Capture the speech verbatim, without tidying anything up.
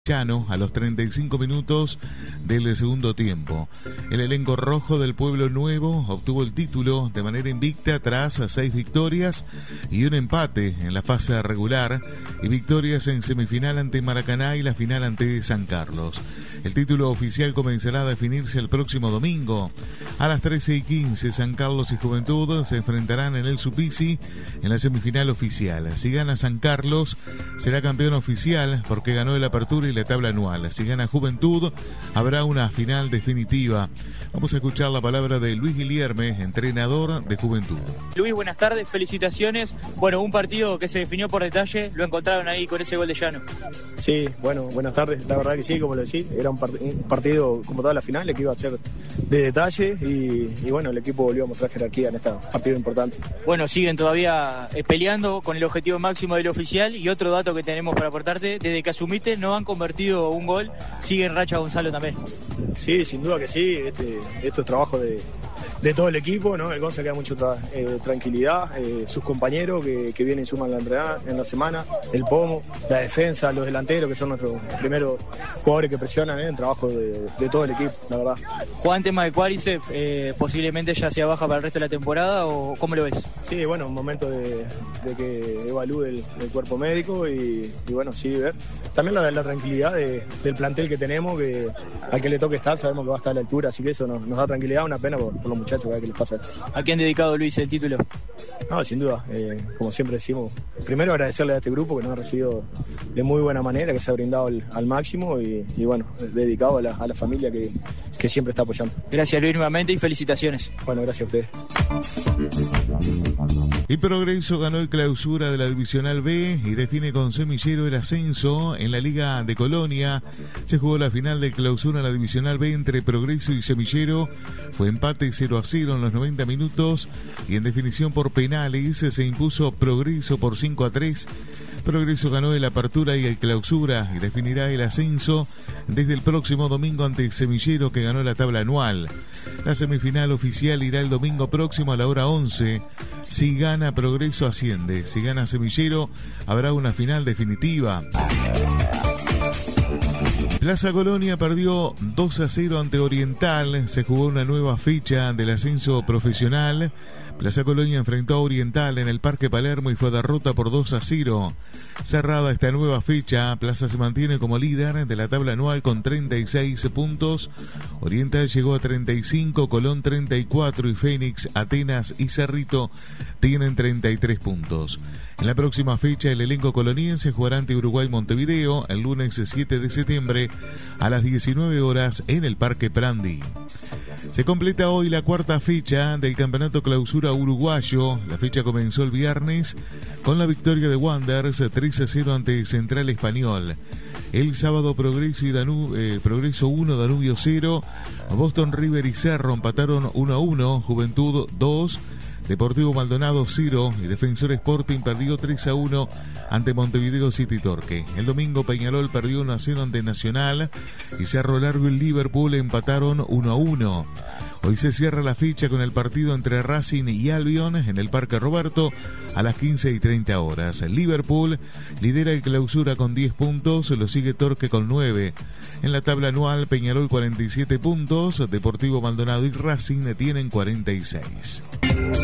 Llano a los treinta y cinco minutos del segundo tiempo. El elenco rojo del Pueblo Nuevo obtuvo el título de manera invicta tras seis victorias y un empate en la fase regular y victorias en semifinal ante Maracaná y la final ante San Carlos. El título oficial comenzará a definirse el próximo domingo. A las trece y quince, San Carlos y Juventud se enfrentarán en el Supisi en la semifinal oficial. Si gana San Carlos, será campeón oficial porque ganó el Apertura y la tabla anual. Si gana Juventud, habrá una final definitiva. Vamos a escuchar la palabra de Luis Guilherme, entrenador de Juventud. Luis, buenas tardes, felicitaciones. Bueno, un partido que se definió por detalle, lo encontraron ahí con ese gol de Llano. Sí, bueno, buenas tardes. La verdad que sí, como lo decís, era un, part- un partido como toda la final, que iba a ser de detalle y, y bueno, el equipo volvió a mostrar jerarquía en este partido importante. Bueno, siguen todavía eh, peleando con el objetivo máximo del oficial y otro dato que tenemos para aportarte, desde que asumiste no han convertido un gol, sigue en racha Gonzalo también. Sí, sin duda que sí, este, esto es trabajo de, de todo el equipo, ¿no? El Gonza queda mucho tra- eh, tranquilidad, eh, sus compañeros que, que vienen y suman la entrenada en la semana, el Pomo, la defensa, los delanteros que son nuestros primeros jugadores que presionan, ¿eh? El trabajo de, de todo el equipo, la verdad. Juan, tema de Cuádriceps, eh, posiblemente ya sea baja para el resto de la temporada, ¿o cómo lo ves? Sí, bueno, un momento de, de que evalúe el, el cuerpo médico y, y bueno, sí, ver. También la, la tranquilidad de, del plantel que tenemos, que al que le toque estar, sabemos que va a estar a la altura, así que eso nos, nos da tranquilidad, una pena por, por los muchachos, a ver qué les pasa esto. ¿A quién dedicado, Luis, el título? No, sin duda, eh, como siempre decimos, primero agradecerle a este grupo que nos ha recibido de muy buena manera, que se ha brindado el, al máximo y, y bueno, dedicado a la, a la familia que, que siempre está apoyando. Gracias, Luis, nuevamente y felicitaciones. Bueno, gracias a ustedes. Y Progreso ganó el clausura de la Divisional B y define con Semillero el ascenso en la Liga de Colonia. Se jugó la final de clausura en la Divisional B entre Progreso y Semillero. Fue empate cero a cero en los noventa minutos y en definición por penales se impuso Progreso por cinco a tres. Progreso ganó el Apertura y el Clausura y definirá el ascenso desde el próximo domingo ante Semillero, que ganó la tabla anual. La semifinal oficial irá el domingo próximo a la hora once. Si gana Progreso, asciende. Si gana Semillero, habrá una final definitiva. Plaza Colonia perdió dos a cero ante Oriental. Se jugó una nueva fecha del ascenso profesional. Plaza Colonia enfrentó a Oriental en el Parque Palermo y fue derrota por dos a cero. Cerrada esta nueva fecha, Plaza se mantiene como líder de la tabla anual con treinta y seis puntos. Oriental llegó a treinta y cinco, Colón treinta y cuatro y Fénix, Atenas y Cerrito tienen treinta y tres puntos. En la próxima fecha, el elenco coloniense jugará ante Uruguay Montevideo el lunes siete de septiembre a las diecinueve horas en el Parque Prandi. Se completa hoy la cuarta fecha del Campeonato Clausura Uruguayo. La fecha comenzó el viernes con la victoria de Wanderers tres a cero ante Central Español. El sábado Progreso y Danubio, eh, Progreso uno, Danubio cero, Boston River y Cerro empataron uno a uno, Juventud dos, Deportivo Maldonado cero y Defensor Sporting perdió tres a uno ante Montevideo City Torque. El domingo Peñarol perdió uno a cero ante Nacional y Cerro Largo y Liverpool empataron uno a uno. Hoy se cierra la fecha con el partido entre Racing y Albion en el Parque Roberto a las quince y treinta horas. El Liverpool lidera el clausura con diez puntos, lo sigue Torque con nueve. En la tabla anual, Peñarol cuarenta y siete puntos, Deportivo Maldonado y Racing tienen cuarenta y seis.